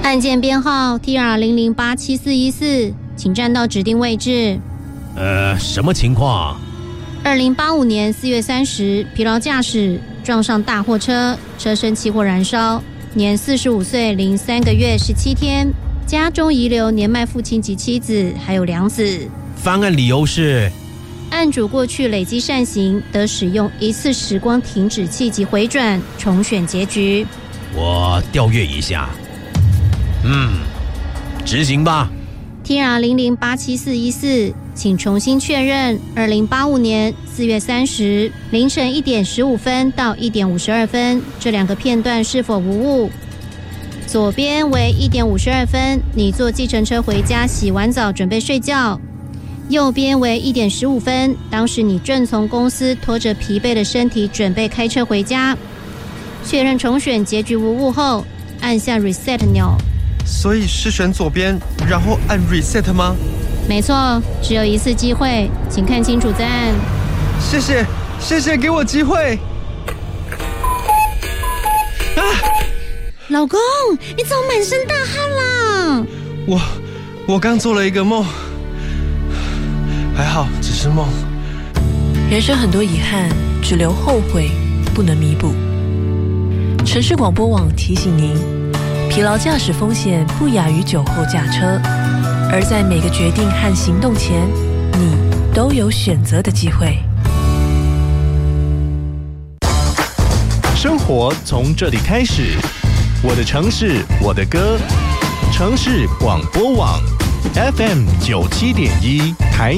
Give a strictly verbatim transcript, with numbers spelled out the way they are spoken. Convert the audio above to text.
案件编号 T R 零零八七四一四，请站到指定位置。 呃，什么情况？ 二零八五年四月三十，疲劳驾驶撞上大货车，车身起火燃烧，年四十五岁零三个月十七天，家中遗留年迈父亲及妻子，还有两子。 翻案理由是， 案主过去累积善行，得使用一次时光停止器及回转重选结局。 我调阅一下。嗯，执行吧。 T R 零零八七四一四，请重新确认二零八五年四月三十凌晨一点十五分到一点五十二分这两个片段是否无误。左边为一点五十二分，你坐计程车回家，洗完澡准备睡觉。右边为一点十五分，当时你正从公司拖着疲惫的身体准备开车回家。确认重选结局无误后，按下 reset 钮。 所以是选左边，然后按 reset 吗？ 没错，只有一次机会，请看清楚再按。 谢谢，谢谢给我机会。啊！ 老公，你怎么满身大汗啦？ 我我刚做了一个梦，还好只是梦。 人生很多遗憾，只留后悔，不能弥补。城市广播网提醒您，疲劳驾驶风险不亚于酒后驾车，而在每个决定和行动前，你都有选择的机会。 生活从这里开始，我的城市，我的歌，城市广播网 F M 九七点一台。